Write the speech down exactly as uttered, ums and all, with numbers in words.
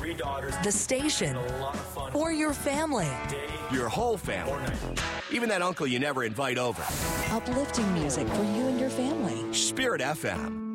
three daughters, the station, a lot of fun. or your family. Your whole family. Even that uncle you never invite over. Uplifting music for you and your family. Spirit F M.